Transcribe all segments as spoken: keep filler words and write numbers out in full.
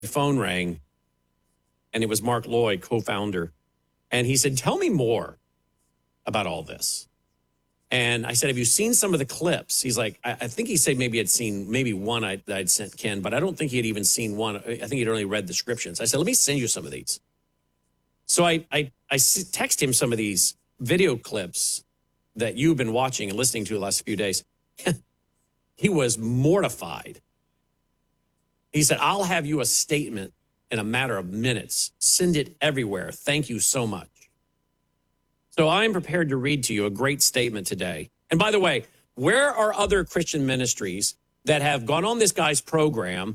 phone rang, and it was Mark Lloyd, co-founder. And he said, tell me more about all this. And I said, have you seen some of the clips? He's like, I, I think he said maybe had seen maybe one I, I'd sent Ken, but I don't think he had even seen one. I think he'd only read descriptions. I said, let me send you some of these. So I, I, I text him some of these video clips that you've been watching and listening to the last few days. He was mortified. He said, I'll have you a statement in a matter of minutes. Send it everywhere. Thank you so much. So I'm prepared to read to you a great statement today. And by the way, where are other Christian ministries that have gone on this guy's program?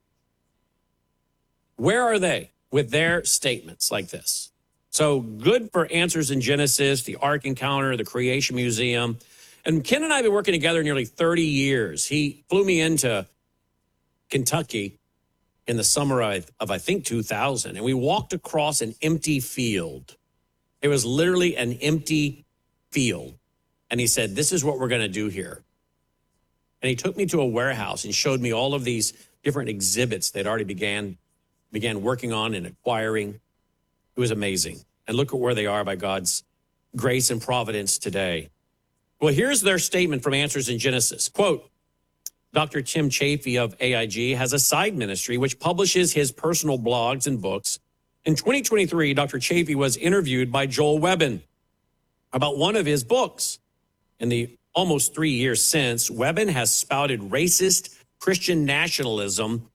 Where are they with their statements like this? So good for Answers in Genesis, the Ark Encounter, the Creation Museum. And Ken and I have been working together nearly thirty years. He flew me into Kentucky in the summer of, of I think, two thousand, and we walked across an empty field. It was literally an empty field. And he said, this is what we're going to do here. And he took me to a warehouse and showed me all of these different exhibits they'd already began, began working on and acquiring. It was amazing. And look at where they are by God's grace and providence today. Well, here's their statement from Answers in Genesis. Quote, Doctor Tim Chaffey of A I G has a side ministry which publishes his personal blogs and books. In twenty twenty-three, Doctor Chaffey was interviewed by Joel Webbin about one of his books. In the almost three years since, Webbin has spouted racist Christian nationalism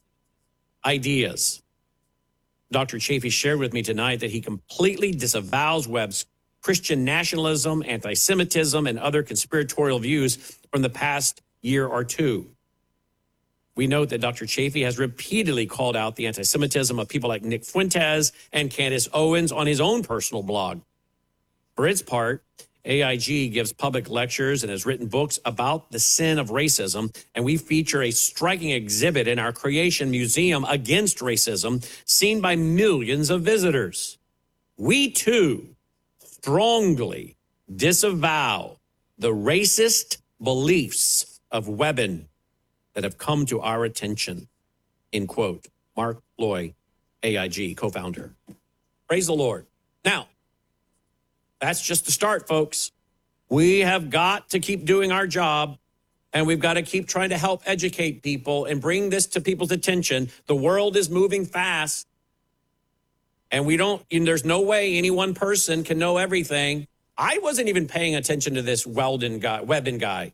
ideas. Doctor Chaffey shared with me tonight that he completely disavows Webb's Christian nationalism, anti-Semitism, and other conspiratorial views from the past year or two. We note that Doctor Chaffey has repeatedly called out the anti-Semitism of people like Nick Fuentes and Candace Owens on his own personal blog. For its part, A I G gives public lectures and has written books about the sin of racism, and we feature a striking exhibit in our Creation Museum against racism, seen by millions of visitors. We, too, strongly disavow the racist beliefs of Webbin that have come to our attention, in quote, Mark Lloyd, A I G, co-founder. Praise the Lord. Now, that's just the start, folks. We have got to keep doing our job, and we've got to keep trying to help educate people and bring this to people's attention. The world is moving fast, and we don't, and there's no way any one person can know everything. I wasn't even paying attention to this Weldon guy, Webbin guy.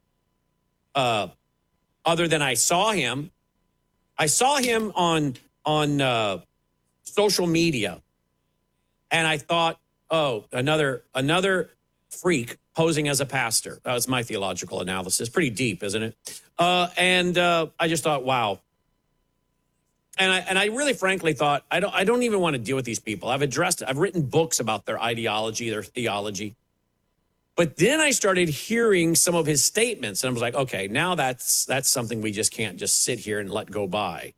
Uh, other than I saw him. I saw him on, on uh, social media, and I thought, oh, another another freak posing as a pastor. That was my theological analysis. Pretty deep, isn't it? Uh, and uh, I just thought, wow. And I and I really, frankly, thought I don't I don't even want to deal with these people. I've addressed it. I've written books about their ideology, their theology. But then I started hearing some of his statements, and I was like, okay, now that's that's something we just can't just sit here and let go by.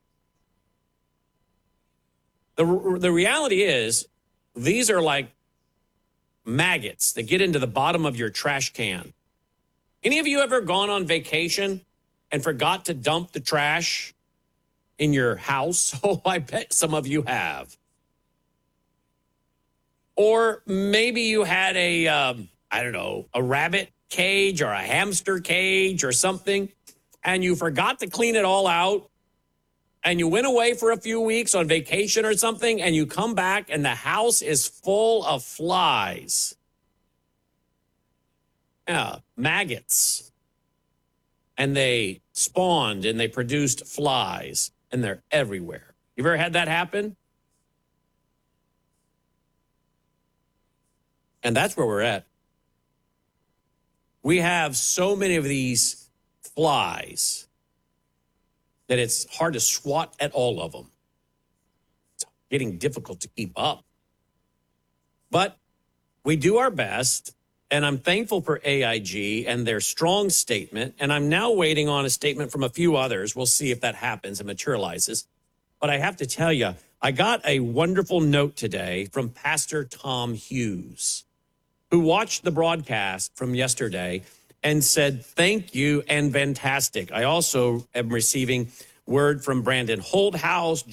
The the reality is, these are like maggots that get into the bottom of your trash can. Any of you ever gone on vacation and forgot to dump the trash in your house? Oh, I bet some of you have. Or maybe you had a, um, I don't know, a rabbit cage or a hamster cage or something, and you forgot to clean it all out, and you went away for a few weeks on vacation or something, and you come back and the house is full of flies. Yeah, maggots. And they spawned and they produced flies, and they're everywhere. You ever had that happen? And that's where we're at. We have so many of these flies that it's hard to swat at all of them. It's getting difficult to keep up. But we do our best, and I'm thankful for A I G and their strong statement, and I'm now waiting on a statement from a few others. We'll see if that happens and materializes. But I have to tell you, I got a wonderful note today from Pastor Tom Hughes, who watched the broadcast from yesterday and said, thank you and fantastic. I also am receiving word from Brandon Holthouse,